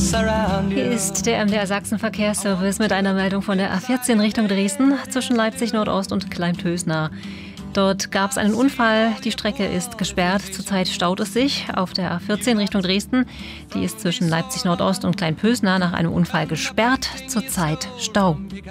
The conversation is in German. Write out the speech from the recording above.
Hier ist der MDR Sachsen-Verkehrsservice mit einer Meldung von der A14 Richtung Dresden zwischen Leipzig Nordost und Klein-Tösna. Dort gab es einen Unfall, die Strecke ist gesperrt, zurzeit staut es sich auf der A14 Richtung Dresden. Die ist zwischen Leipzig Nordost und Klein-Tösna nach einem Unfall gesperrt, zurzeit Stau.